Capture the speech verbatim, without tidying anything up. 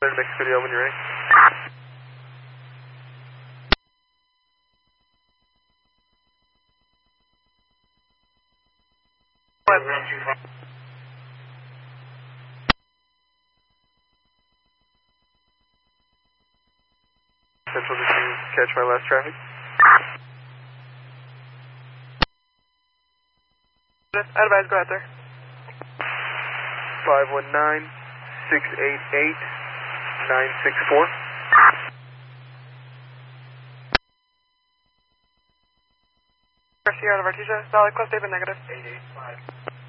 Next video when you're ready. Central, did you catch my last traffic? Advise, go out there. five one nine, six eight eight, nine six four. Garcia out of Artesia, solid, close, statement negative. eight eight five.